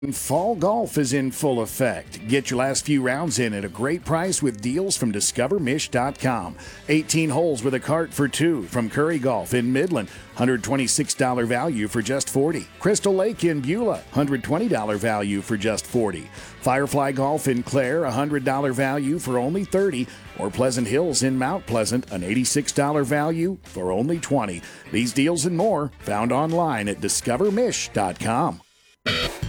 Fall golf is in full effect. Get your last few rounds in at a great price with deals from DiscoverMish.com. 18 holes with a cart for two from Curry Golf in Midland. $126 value for just $40. Crystal Lake in Beulah, $120 value for just $40. Firefly Golf in Clare, $100 value for only $30. Or Pleasant Hills in Mount Pleasant, an $86 value for only $20. These deals and more found online at DiscoverMish.com.